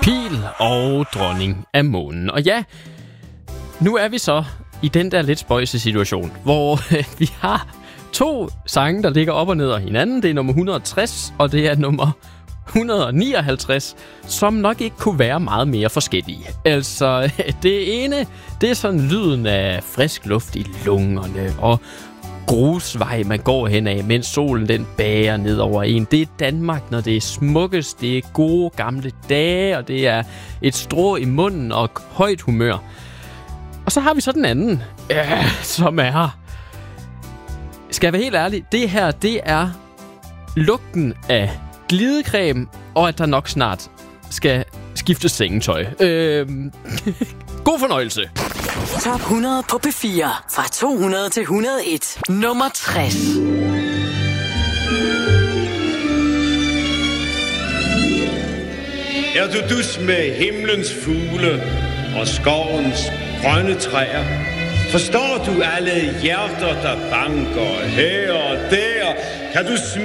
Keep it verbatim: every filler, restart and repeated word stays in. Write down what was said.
Pil og dronning af månen. Og ja, nu er vi så i den der lidt spøjse situation, hvor vi har to sange, der ligger op og ned af hinanden. Det er nummer et hundrede og tres, og det er nummer et hundrede og nioghalvtreds, som nok ikke kunne være meget mere forskellige. Altså, det ene, det er sådan lyden af frisk luft i lungerne, og grusvej, man går hen af, mens solen den bager ned over en. Det er Danmark, når det er smukkest, det er gode gamle dage, og det er et strå i munden og højt humør. Og så har vi så den anden, øh, som er... Skal jeg være helt ærlig, det her, det er lugten af glidecreme, og at der nok snart skal skiftes sengetøj. Øh, god fornøjelse. Top hundrede på P fire. Fra to hundrede til et hundrede og en. Nummer tres. Er du dus med himlens fugle og skovens grønne træer? Forstår du alle hjerter, der banker her og der? Kan du